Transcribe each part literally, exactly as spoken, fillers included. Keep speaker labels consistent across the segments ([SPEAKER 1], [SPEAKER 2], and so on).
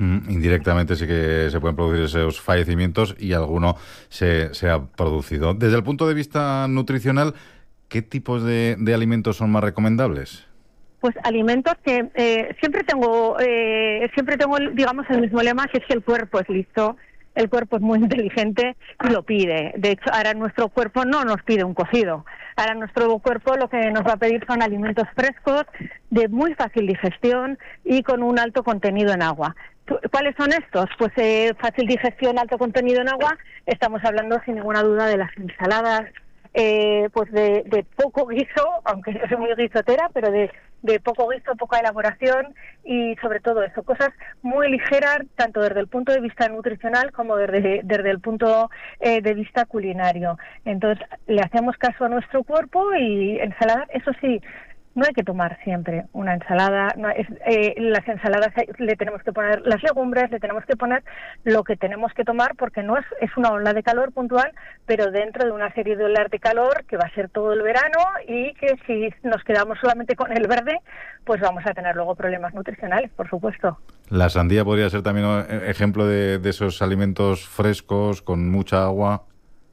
[SPEAKER 1] Mm, indirectamente sí que se pueden producir esos fallecimientos y alguno se, se ha producido. Desde el punto de vista nutricional, ¿qué tipos de, de alimentos son más recomendables?
[SPEAKER 2] Pues alimentos que eh, siempre tengo, eh, siempre tengo, digamos, el mismo lema, que es que el cuerpo es listo, el cuerpo es muy inteligente y lo pide. De hecho, ahora nuestro cuerpo no nos pide un cocido. Ahora nuestro cuerpo lo que nos va a pedir son alimentos frescos, de muy fácil digestión y con un alto contenido en agua. ¿Cuáles son estos? Pues eh, fácil digestión, alto contenido en agua. Estamos hablando sin ninguna duda de las ensaladas, eh, pues de, de poco guiso, aunque yo soy muy guisotera, pero de, de poco guiso, poca elaboración y sobre todo eso, cosas muy ligeras, tanto desde el punto de vista nutricional como desde, desde el punto eh, de vista culinario. Entonces, le hacemos caso a nuestro cuerpo y ensalada, eso sí, no hay que tomar siempre una ensalada. No es, eh, las ensaladas le tenemos que poner las legumbres, le tenemos que poner lo que tenemos que tomar, porque no es, es una ola de calor puntual, pero dentro de una serie de olas de calor que va a ser todo el verano y que si nos quedamos solamente con el verde, pues vamos a tener luego problemas nutricionales, por supuesto.
[SPEAKER 1] La sandía podría ser también un ejemplo de, de esos alimentos frescos con mucha agua.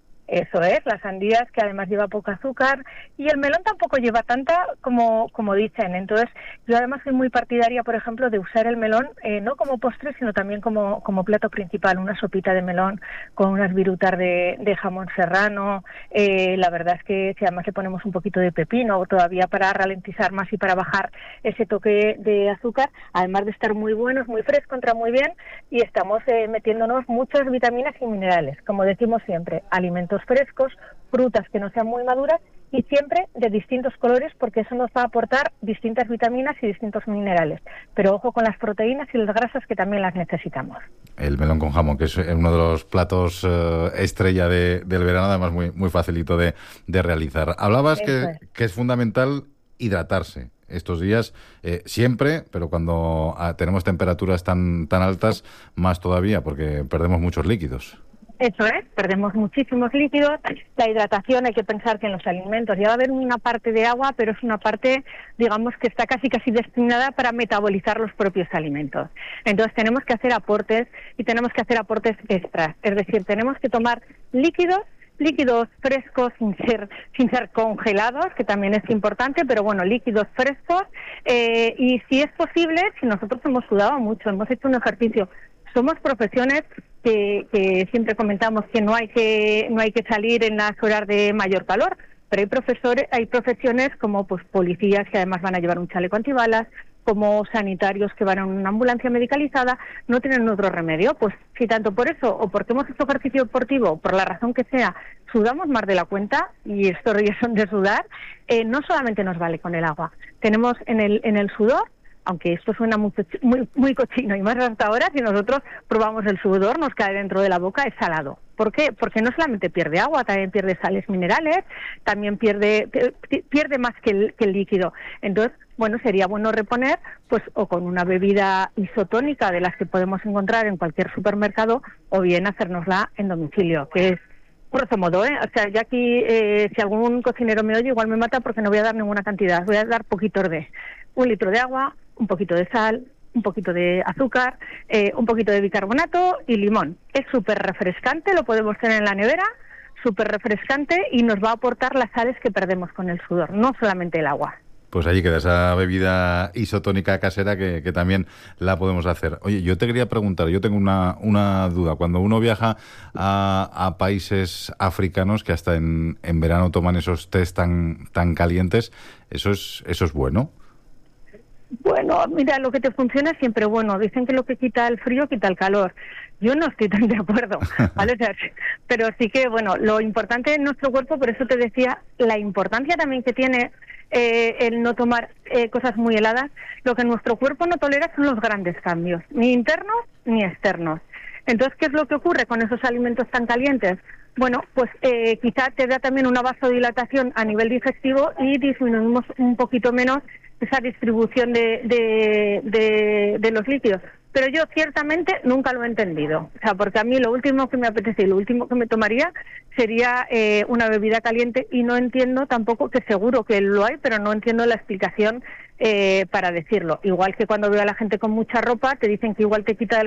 [SPEAKER 2] Eso es, las sandías, que además lleva poco azúcar, y el melón tampoco lleva tanta como como dicen. Entonces, yo además soy muy partidaria, por ejemplo, de usar el melón eh, no como postre, sino también como como plato principal, una sopita de melón con unas virutas de, de jamón serrano. Eh, la verdad es que si además le ponemos un poquito de pepino todavía para ralentizar más y para bajar ese toque de azúcar, además de estar muy buenos, muy fresco, entra muy bien, y estamos eh, metiéndonos muchas vitaminas y minerales, como decimos siempre, alimentos frescos, frutas que no sean muy maduras y siempre de distintos colores, porque eso nos va a aportar distintas vitaminas y distintos minerales. Pero ojo con las proteínas y las grasas, que también las necesitamos.
[SPEAKER 1] El melón con jamón, que es uno de los platos uh, estrella de, del verano, además muy, muy facilito de, de realizar. Hablabas que es. que es fundamental hidratarse estos días, eh, siempre, pero cuando ah, tenemos temperaturas tan, tan altas, más todavía, porque perdemos muchos líquidos.
[SPEAKER 2] Eso es, perdemos muchísimos líquidos. La hidratación, hay que pensar que en los alimentos ya va a haber una parte de agua, pero es una parte, digamos, que está casi casi destinada para metabolizar los propios alimentos. Entonces tenemos que hacer aportes y tenemos que hacer aportes extras. Es decir, tenemos que tomar líquidos, líquidos frescos sin ser sin ser congelados, que también es importante, pero bueno, líquidos frescos. Eh, y si es posible, si nosotros hemos sudado mucho, hemos hecho un ejercicio, somos profesiones que, que siempre comentamos que no hay que no hay que salir en las horas de mayor calor, pero hay profesores, hay profesiones como pues policías, que además van a llevar un chaleco antibalas, como sanitarios que van a una ambulancia medicalizada, no tienen otro remedio. Pues si tanto por eso o porque hemos hecho ejercicio deportivo, por la razón que sea, sudamos más de la cuenta, y estos días son de sudar, eh, no solamente nos vale con el agua. Tenemos en el en el sudor, aunque esto suena muy, muy, muy cochino y más hasta ahora, si nosotros probamos el sudor, nos cae dentro de la boca, es salado. ¿Por qué? Porque no solamente pierde agua, también pierde sales minerales, también pierde pierde más que el, que el líquido. Entonces, bueno, sería bueno reponer, pues, o con una bebida isotónica de las que podemos encontrar en cualquier supermercado, o bien hacérnosla en domicilio, que es grosso modo, ¿eh? O sea, ya aquí, eh, si algún cocinero me oye, igual me mata porque no voy a dar ninguna cantidad, voy a dar poquitos de un litro de agua, un poquito de sal, un poquito de azúcar, eh, un poquito de bicarbonato y limón. Es súper refrescante, lo podemos tener en la nevera, súper refrescante, y nos va a aportar las sales que perdemos con el sudor, no solamente el agua.
[SPEAKER 1] Pues allí queda esa bebida isotónica casera que, que también la podemos hacer. Oye, yo te quería preguntar, yo tengo una, una duda. Cuando uno viaja a, a países africanos que hasta en, en verano toman esos tés tan, tan calientes, ¿eso es, eso es bueno?
[SPEAKER 2] Bueno, mira, lo que te funciona es siempre bueno. Dicen que lo que quita el frío quita el calor. Yo no estoy tan de acuerdo, ¿vale? O sea, pero sí que, bueno, lo importante en nuestro cuerpo, por eso te decía, la importancia también que tiene eh, el no tomar eh, cosas muy heladas. Lo que nuestro cuerpo no tolera son los grandes cambios, ni internos ni externos. Entonces, ¿qué es lo que ocurre con esos alimentos tan calientes? Bueno, pues eh, quizá te da también una vasodilatación a nivel digestivo y disminuimos un poquito menos esa distribución de, de, de, de los líquidos. Pero yo ciertamente nunca lo he entendido. O sea, porque a mí lo último que me apetece y lo último que me tomaría sería eh, una bebida caliente, y no entiendo tampoco, que seguro que lo hay, pero no entiendo la explicación eh, para decirlo. Igual que cuando veo a la gente con mucha ropa, te dicen que igual te quita el